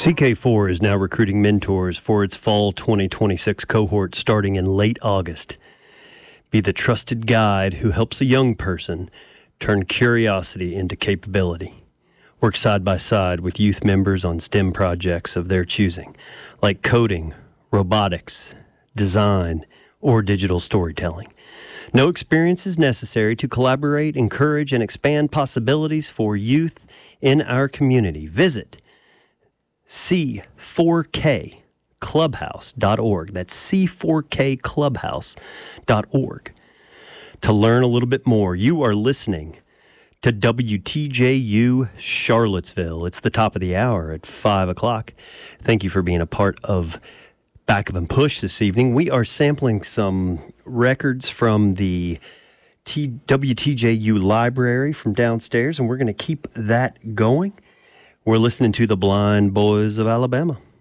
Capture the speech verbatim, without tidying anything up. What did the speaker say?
C K four is now recruiting mentors for its fall twenty twenty-six cohort starting in late August. Be the trusted guide who helps a young person turn curiosity into capability. Work side by side with youth members on STEM projects of their choosing, like coding, robotics, design, or digital storytelling. No experience is necessary to collaborate, encourage, and expand possibilities for youth in our community. Visit C four K clubhouse dot org. That's C four K clubhouse dot org. To learn a little bit more, you are listening to W T J U Charlottesville. It's the top of the hour at five o'clock. Thank you for being a part of Back Up and Push this evening. We are sampling some records from the T- W T J U library from downstairs, and we're going to keep that going. We're listening to the Blind Boys of Alabama.